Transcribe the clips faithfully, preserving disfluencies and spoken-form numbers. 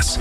Noticias.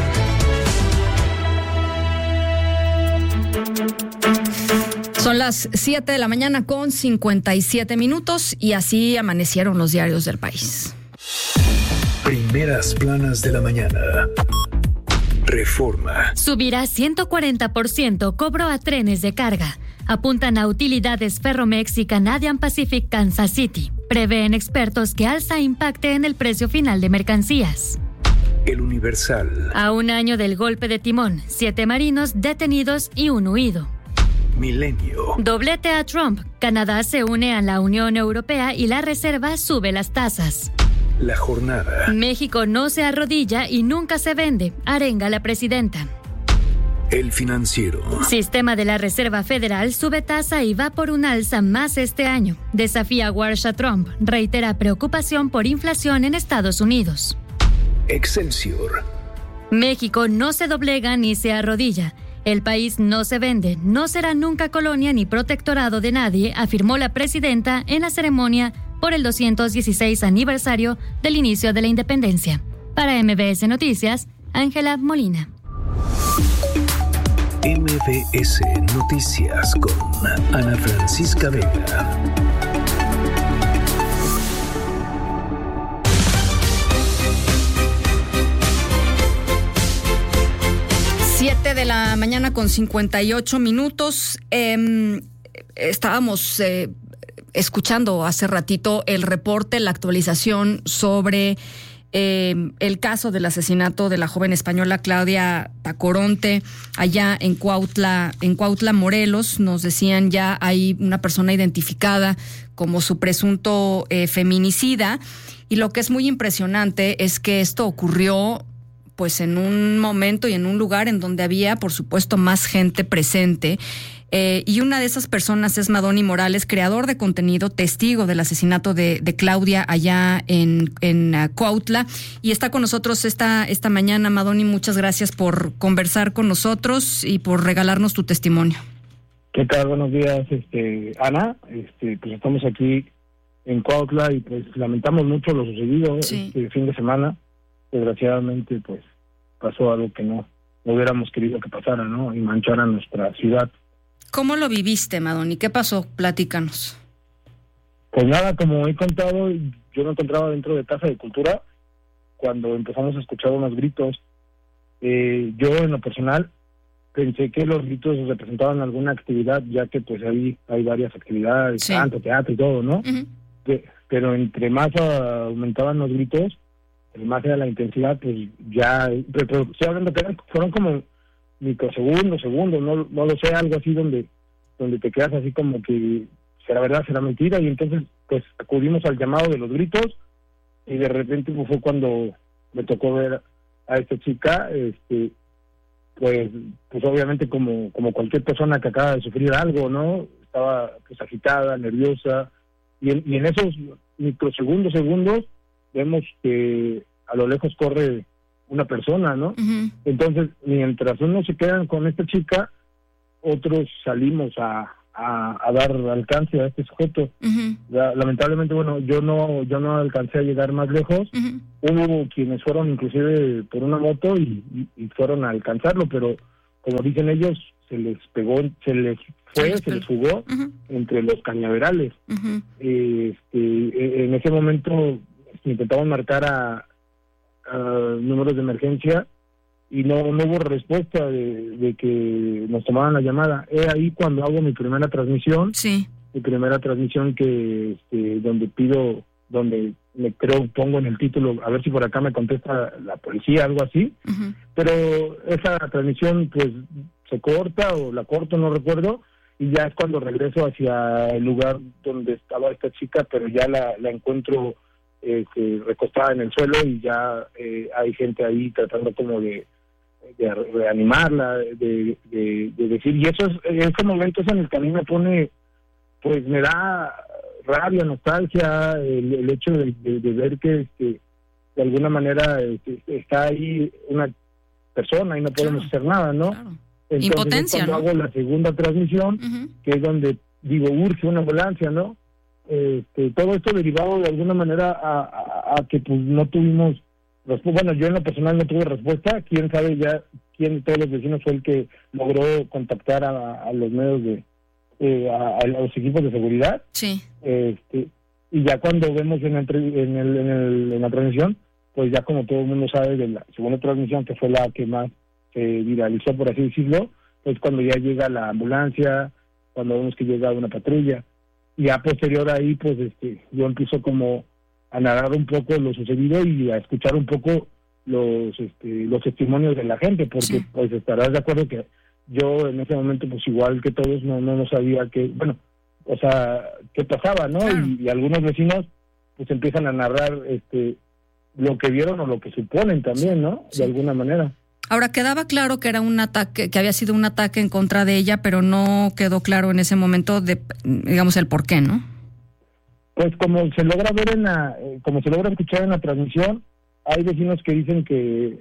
Son las siete de la mañana con cincuenta y siete minutos y así amanecieron los diarios del país. Primeras planas de la mañana. Reforma. Subirá ciento cuarenta por ciento cobro a trenes de carga. Apuntan a utilidades Ferromex y Canadian Pacific Kansas City. Prevén expertos que alza impacte en el precio final de mercancías. El Universal. A un año del golpe de timón, siete marinos detenidos y un huido. Milenio. Doblete a Trump. Canadá se une a la Unión Europea y la Reserva sube las tasas. La Jornada. México no se arrodilla y nunca se vende, arenga la presidenta. El Financiero. Sistema de la Reserva Federal sube tasa y va por un alza más este año. Desafía Walsh a Trump. Reitera preocupación por inflación en Estados Unidos. Excelsior. México no se doblega ni se arrodilla. El país no se vende, no será nunca colonia ni protectorado de nadie, afirmó la presidenta en la ceremonia por el doscientos dieciséis aniversario del inicio de la independencia. Para M B S Noticias, Ángela Molina. M B S Noticias con Ana Francisca Vega. Siete de la mañana con cincuenta y ocho minutos. Eh, estábamos eh, escuchando hace ratito el reporte, la actualización sobre eh, el caso del asesinato de la joven española Claudia Tacoronte allá en Cuautla, en Cuautla, Morelos. Nos decían ya hay una persona identificada como su presunto eh, feminicida. Y lo que es muy impresionante es que esto ocurrió pues en un momento y en un lugar en donde había, por supuesto, más gente presente. Eh, y una de esas personas es Madoni Morales, creador de contenido, testigo del asesinato de, de Claudia allá en, en uh, Cuautla. Y está con nosotros esta, esta mañana. Madoni, muchas gracias por conversar con nosotros y por regalarnos tu testimonio. ¿Qué tal? Buenos días, este, Ana. Este, pues estamos aquí en Cuautla y pues lamentamos mucho lo sucedido sí. este fin de semana. Desgraciadamente, pues, pasó algo que no, no hubiéramos querido que pasara, ¿no? Y manchara nuestra ciudad. ¿Cómo lo viviste, Madoni? ¿Qué pasó? Platícanos. Pues nada, como he contado, yo me encontraba dentro de Casa de Cultura cuando empezamos a escuchar unos gritos. Eh, yo, en lo personal, pensé que los gritos representaban alguna actividad, ya que, pues, ahí hay varias actividades, sí. canto, teatro y todo, ¿no? Uh-huh. De, pero entre más uh, aumentaban los gritos, más era la intensidad, pues ya, pero estoy hablando que fueron como microsegundos, segundos, no, no lo sé, algo así donde donde te quedas así como que será verdad, será mentira, y entonces pues acudimos al llamado de los gritos y de repente pues, fue cuando me tocó ver a esta chica, este pues pues obviamente como como cualquier persona que acaba de sufrir algo, ¿no? Estaba pues agitada, nerviosa, y en, y en esos microsegundos, segundos, vemos que a lo lejos corre una persona, ¿no? Uh-huh. Entonces, mientras unos se quedan con esta chica, otros salimos a, a, a dar alcance a este sujeto. Uh-huh. Ya, lamentablemente, bueno, yo no yo no alcancé a llegar más lejos. Uh-huh. Hubo quienes fueron inclusive por una moto y, y, y fueron a alcanzarlo, pero como dicen ellos, se les pegó, se les fue, se les fugó uh-huh. entre los cañaverales. Uh-huh. Este, en ese momento intentamos marcar a, a números de emergencia y no, no hubo respuesta de, de que nos tomaban la llamada. Es ahí cuando hago mi primera transmisión, sí. mi primera transmisión que este, donde pido, donde me creo pongo en el título, a ver si por acá me contesta la policía, algo así. Uh-huh. Pero esa transmisión pues se corta o la corto, no recuerdo, y ya es cuando regreso hacia el lugar donde estaba esta chica, pero ya la, la encuentro Este, recostada en el suelo y ya eh, hay gente ahí tratando como de, de reanimarla, de, de, de decir, y eso es, en ese momento eso en el camino me pone, pues me da rabia, nostalgia, el, el hecho de, de, de ver que este, de alguna manera este, está ahí una persona y no podemos claro, hacer nada, ¿no? Claro. Entonces, impotencia, cuando ¿no? hago la segunda transmisión, uh-huh. que es donde digo, urge una ambulancia, ¿no? Este, todo esto derivado de alguna manera a, a, a que pues no tuvimos bueno, yo en lo personal no tuve respuesta. Quién sabe ya quién de todos los vecinos fue el que logró contactar a, a los medios de, eh, a, a los equipos de seguridad. Sí. Este, y ya cuando vemos en, el, en, el, en, el, en la transmisión, pues ya como todo el mundo sabe de la segunda transmisión, que fue la que más se viralizó, por así decirlo, pues cuando ya llega la ambulancia, cuando vemos que llega una patrulla. Y ya posterior ahí, pues este, yo empiezo como a narrar un poco lo sucedido y a escuchar un poco los este, los testimonios de la gente, porque sí. Pues estarás de acuerdo que yo en ese momento, pues igual que todos, no no, no sabía que, bueno, o sea, qué pasaba, ¿no? Claro. Y, y algunos vecinos, pues empiezan a narrar este lo que vieron o lo que suponen también, ¿no? Sí. De alguna manera. Ahora, quedaba claro que era un ataque, que había sido un ataque en contra de ella, pero no quedó claro en ese momento, de, digamos, el por qué, ¿no? Pues como se logra ver en la, como se logra escuchar en la transmisión, hay vecinos que dicen que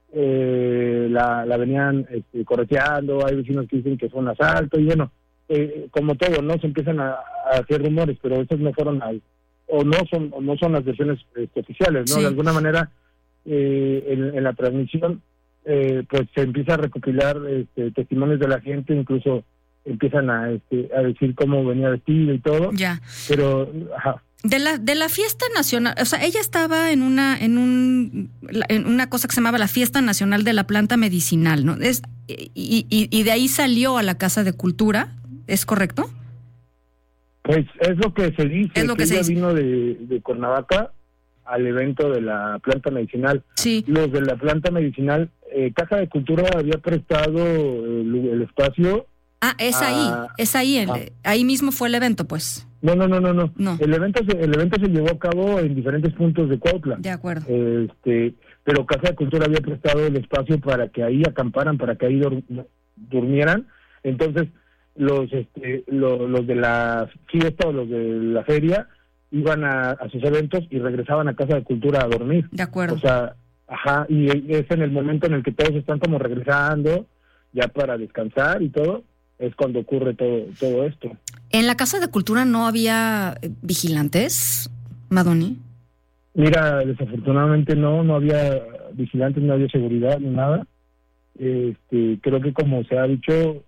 eh, la, la venían este, correteando, hay vecinos que dicen que fue un asalto, y bueno, eh, como todo, ¿no? Se empiezan a, a hacer rumores, pero esos no fueron al, o no son, o no son las versiones este, oficiales, ¿no? Sí. De alguna manera, eh, en, en la transmisión, eh, pues se empieza a recopilar este, testimonios de la gente, incluso empiezan a este, a decir cómo venía vestido y todo. Ya. Pero, ajá. De la de la fiesta nacional, o sea, ella estaba en una en un en una cosa que se llamaba la Fiesta Nacional de la Planta Medicinal, ¿no? Es y, y, y de ahí salió a la Casa de Cultura, ¿es correcto? Pues es lo que se dice, es lo que, que se ella dice. Vino de, de Cuernavaca al evento de la planta medicinal. Sí. Los de la planta medicinal, eh, Casa de Cultura había prestado el, el espacio. Ah, es a, ahí, es ahí, el, ah. ahí mismo fue el evento, pues. No, no, no, no, no. no. El evento se, el evento se llevó a cabo en diferentes puntos de Cuautla. De acuerdo. Este, pero Casa de Cultura había prestado el espacio para que ahí acamparan, para que ahí dur, durmieran. Entonces, los este, lo, los de la fiesta o los de la feria iban a, a sus eventos y regresaban a Casa de Cultura a dormir. De acuerdo. O sea, ajá, y es en el momento en el que todos están como regresando ya para descansar y todo, es cuando ocurre todo todo esto. ¿En la Casa de Cultura no había vigilantes, Madoni? Mira, desafortunadamente no, no había vigilantes, no había seguridad ni nada. Este, creo que como se ha dicho,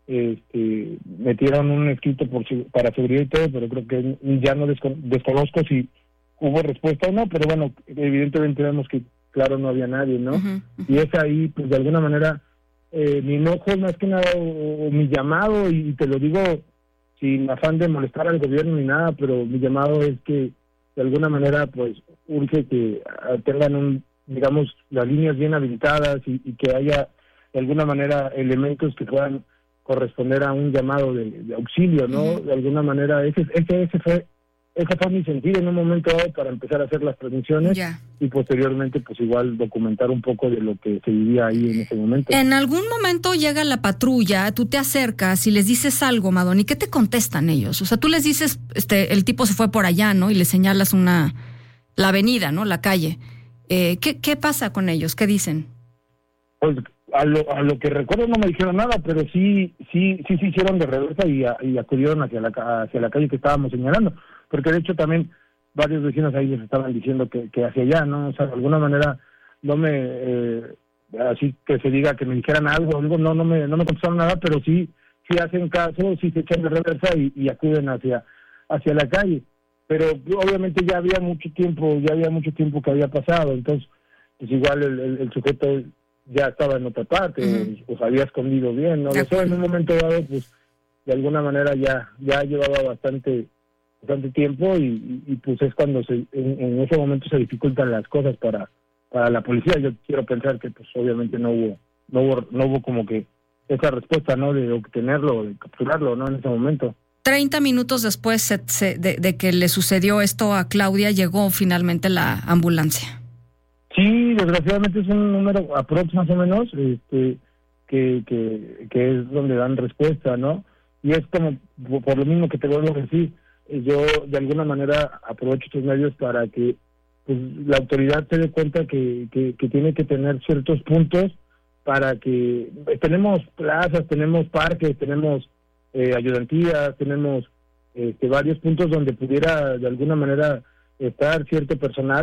este, metieron un escrito por para seguridad y todo, pero creo que ya no desco- desconozco si hubo respuesta o no, pero bueno, evidentemente vemos que claro no había nadie, ¿no? Uh-huh, uh-huh. Y es ahí, pues de alguna manera, eh, mi enojo más que nada, o, o mi llamado, y, y te lo digo sin afán de molestar al gobierno ni nada, pero mi llamado es que de alguna manera pues urge que uh, tengan un, digamos, las líneas bien habilitadas y, y que haya de alguna manera elementos que puedan corresponder a un llamado de, de auxilio, ¿no? Uh-huh. De alguna manera ese ese ese fue ese fue mi sentido en un momento dado para empezar a hacer las transmisiones. Yeah. Y posteriormente pues igual documentar un poco de lo que se vivía ahí en ese momento. En algún momento llega la patrulla, tú te acercas y les dices algo, Madoni, ¿qué te contestan ellos? O sea, tú les dices, este, el tipo se fue por allá, ¿no? Y le señalas una, la avenida, ¿no? La calle. Eh, ¿qué, qué pasa con ellos? ¿Qué dicen? Pues a lo, a lo que recuerdo no me dijeron nada, pero sí, sí, sí se hicieron de reversa y, a, y acudieron hacia la, hacia la calle que estábamos señalando. Porque de hecho también varios vecinos ahí les estaban diciendo que, que hacia allá, ¿no? O sea, de alguna manera no me, eh, así que se diga que me dijeran algo, algo no no me no me contestaron nada, pero sí sí hacen caso, sí se echan de reversa y, y acuden hacia hacia la calle. Pero obviamente ya había mucho tiempo, ya había mucho tiempo que había pasado, entonces pues igual el, el, el sujeto ya estaba en otra parte, uh-huh. o, o se había escondido bien, ¿no? Eso en un momento dado, pues de alguna manera ya ya llevaba bastante bastante tiempo y, y, y pues es cuando se, en, en ese momento se dificultan las cosas para para la policía. Yo quiero pensar que pues obviamente no hubo no hubo no hubo como que esa respuesta, ¿no? De obtenerlo, de capturarlo, ¿no? En ese momento. Treinta minutos después se, se, de, de que le sucedió esto a Claudia, llegó finalmente la ambulancia. Sí, desgraciadamente es un número aprox más o menos, este, que, que, que es donde dan respuesta, ¿no? Y es como, por lo mismo que te vuelvo a decir, yo de alguna manera aprovecho estos medios para que pues, la autoridad se dé cuenta que, que, que tiene que tener ciertos puntos para que tenemos plazas, tenemos parques, tenemos eh, ayudantías, tenemos este, varios puntos donde pudiera de alguna manera estar cierto personal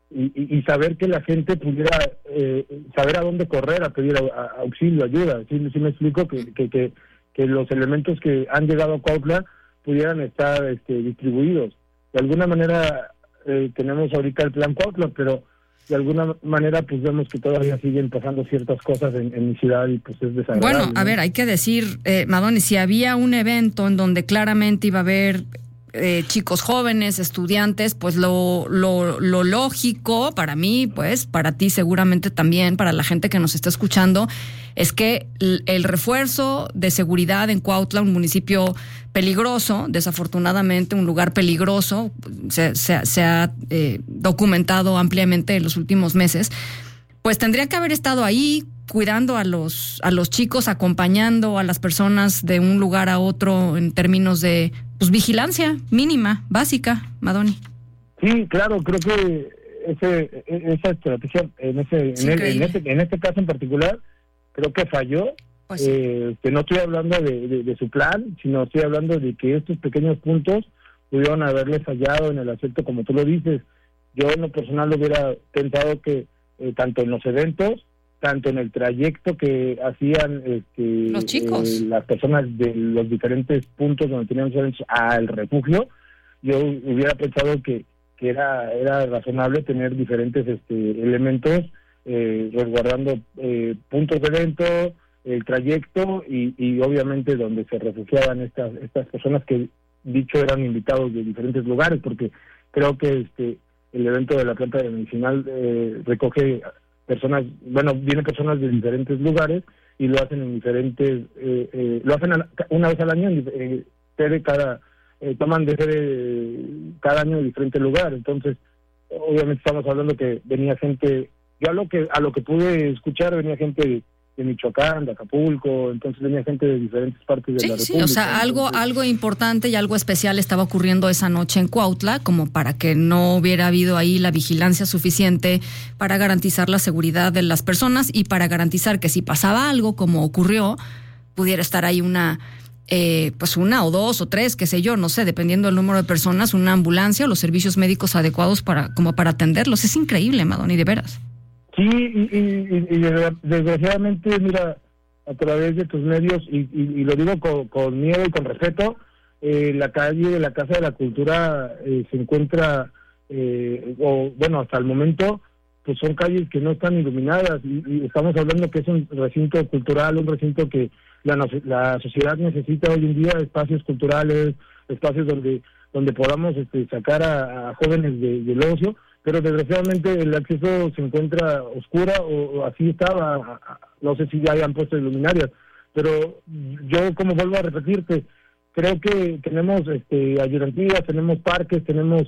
y, y, y saber que la gente pudiera eh, saber a dónde correr a pedir a, a auxilio, ayuda. ¿Sí, sí me explico? Que, que, que, que los elementos que han llegado a Cuautla pudieran estar este, distribuidos. De alguna manera eh, tenemos ahorita el plan Cuautla, pero de alguna manera pues vemos que todavía siguen pasando ciertas cosas en, en mi ciudad y pues es desagradable. Bueno, a ¿no? ver, hay que decir, eh, Madoni, si había un evento en donde claramente iba a haber eh, chicos jóvenes, estudiantes, pues lo, lo, lo lógico para mí, pues para ti seguramente también, para la gente que nos está escuchando, es que el, el refuerzo de seguridad en Cuautla, un municipio peligroso, desafortunadamente un lugar peligroso, se, se, se ha eh, documentado ampliamente en los últimos meses, pues tendría que haber estado ahí cuidando a los a los chicos, acompañando a las personas de un lugar a otro en términos de pues vigilancia mínima, básica, Madoni. Sí, claro, creo que ese esa estrategia en ese en, el, en este en este caso en particular creo que falló. Pues sí. eh, que no estoy hablando de, de, de su plan, sino estoy hablando de que estos pequeños puntos pudieron haberle fallado en el aspecto como tú lo dices. Yo en lo personal hubiera pensado que eh, tanto en los eventos, tanto en el trayecto que hacían este, los chicos, eh, las personas de los diferentes puntos donde tenían eventos al refugio, yo hubiera pensado que, que era era razonable tener diferentes este, elementos eh, resguardando eh, puntos de evento, el trayecto y, y obviamente donde se refugiaban estas estas personas que dicho eran invitados de diferentes lugares, porque creo que este el evento de la planta medicinal eh, recoge personas, bueno, vienen personas de diferentes lugares y lo hacen en diferentes, eh, eh, lo hacen a, una vez al año, eh, sede cada, eh, toman de sede cada año de diferente lugar. Entonces, obviamente estamos hablando que venía gente, yo a lo que a lo que pude escuchar venía gente de, de Michoacán, de Acapulco, entonces venía gente de diferentes partes de sí, la sí, República. O sea, algo, entonces, algo importante y algo especial estaba ocurriendo esa noche en Cuautla, como para que no hubiera habido ahí la vigilancia suficiente para garantizar la seguridad de las personas y para garantizar que si pasaba algo como ocurrió, pudiera estar ahí una, eh, pues una o dos o tres, qué sé yo, no sé, dependiendo del número de personas, una ambulancia o los servicios médicos adecuados para, como para atenderlos. Es increíble, Madoni, de veras. Sí, y, y, y desgraciadamente, mira, a través de tus medios, y, y, y lo digo con, con miedo y con respeto, eh, la calle de la Casa de la Cultura eh, se encuentra, eh, o bueno, hasta el momento, pues son calles que no están iluminadas, y, y estamos hablando que es un recinto cultural, un recinto que la, la sociedad necesita hoy en día, espacios culturales, espacios donde donde podamos este, sacar a, a jóvenes de, del ocio, pero desgraciadamente el acceso se encuentra oscura o, o así estaba, no sé si ya hayan puesto luminarias, pero yo, como vuelvo a repetirte, creo que tenemos este, ayudantías, tenemos parques, tenemos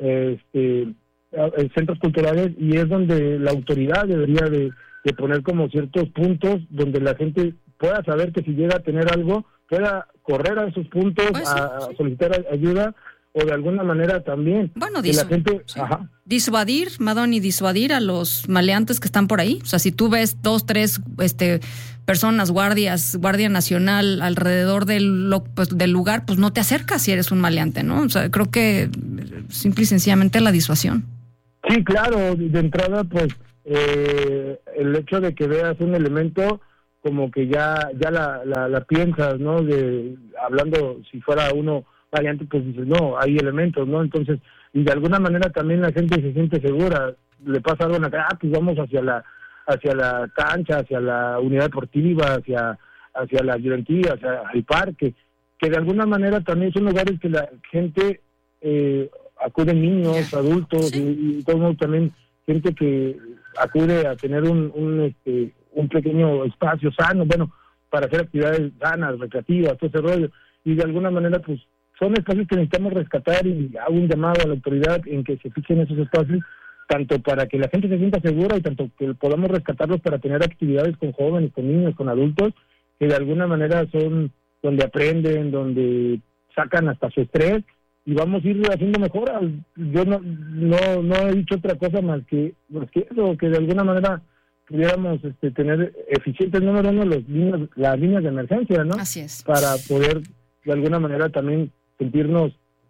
este, centros culturales y es donde la autoridad debería de, de poner como ciertos puntos donde la gente pueda saber que si llega a tener algo, pueda correr a esos puntos, pues sí, a, sí. a solicitar ayuda o de alguna manera también bueno, que disu- la gente sí. ajá. disuadir, Madoni, disuadir a los maleantes que están por ahí. O sea, si tú ves dos, tres este, personas, guardias, Guardia Nacional alrededor del, lo, pues, del lugar, pues no te acercas si eres un maleante, ¿no? O sea, creo que simple y sencillamente la disuasión. Sí, claro, de entrada, pues eh, el hecho de que veas un elemento como que ya ya la, la, la piensas, ¿no? De hablando, si fuera uno variante, pues dices, no, hay elementos, ¿no? Entonces, y de alguna manera también la gente se siente segura, le pasa algo en la cara, ah, pues vamos hacia la hacia la cancha, hacia la unidad deportiva, hacia hacia la ayudantía, hacia el parque, que de alguna manera también son lugares que la gente, eh, acuden niños, adultos, sí. y, y todo también gente que acude a tener un, un, este, un pequeño espacio sano, bueno, para hacer actividades sanas, recreativas, todo ese rollo, y de alguna manera, pues, son espacios que necesitamos rescatar y hago un llamado a la autoridad en que se fijen esos espacios, tanto para que la gente se sienta segura y tanto que podamos rescatarlos para tener actividades con jóvenes, con niños, con adultos, que de alguna manera son donde aprenden, donde sacan hasta su estrés y vamos a ir haciendo mejoras. Yo no no no he dicho otra cosa más que, más que eso, que de alguna manera pudiéramos este, tener eficientes, número uno, los líneas, las líneas de emergencia, ¿no? Así es. Para poder de alguna manera también sentirnos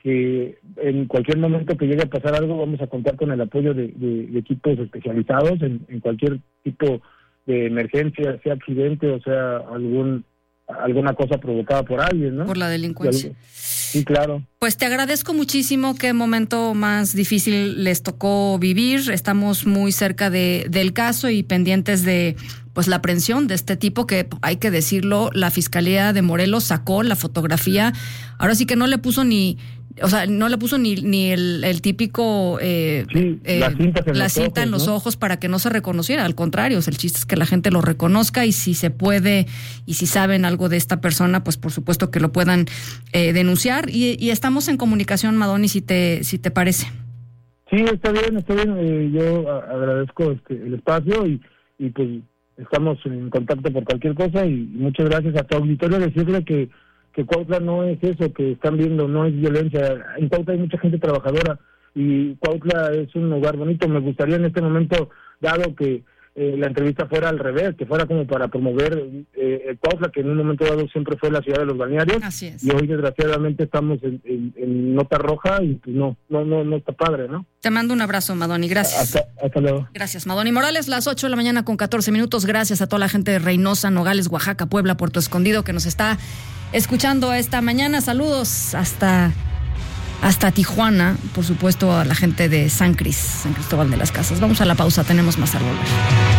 que en cualquier momento que llegue a pasar algo vamos a contar con el apoyo de, de, de equipos especializados en, en cualquier tipo de emergencia, sea accidente o sea algún alguna cosa provocada por alguien, ¿no? Por la delincuencia. Sí, claro. Pues te agradezco muchísimo. Qué momento más difícil les tocó vivir. Estamos muy cerca de del caso y pendientes de pues la aprehensión de este tipo que, hay que decirlo, la Fiscalía de Morelos sacó la fotografía. Ahora sí que no le puso ni, o sea, no le puso ni ni el, el típico eh, sí, eh, la cinta, en, la los cinta ojos, en los ¿no? ojos para que no se reconociera. Al contrario, o sea, el chiste es que la gente lo reconozca y si se puede y si saben algo de esta persona, pues por supuesto que lo puedan eh, denunciar. Y, y estamos en comunicación, Madoni, si te si te parece. Sí, está bien, está bien. Eh, yo a, agradezco este, el espacio y, y pues estamos en contacto por cualquier cosa y, y muchas gracias a tu auditorio. Decirle que que Cuautla no es eso que están viendo, no es violencia. En Cuautla hay mucha gente trabajadora y Cuautla es un lugar bonito. Me gustaría en este momento, dado que eh, la entrevista fuera al revés, que fuera como para promover eh, Cuautla, que en un momento dado siempre fue la ciudad de los balnearios. Así es. Y hoy desgraciadamente estamos en, en, en nota roja y pues no, no, no, no está padre, ¿no? Te mando un abrazo, Madoni, gracias. Hasta, hasta luego. Gracias, Madoni Morales, las ocho de la mañana con catorce minutos. Gracias a toda la gente de Reynosa, Nogales, Oaxaca, Puebla, Puerto Escondido, que nos está escuchando esta mañana. Saludos hasta, hasta Tijuana, por supuesto a la gente de San Cris, San Cristóbal de las Casas. Vamos a la pausa, tenemos más al volver.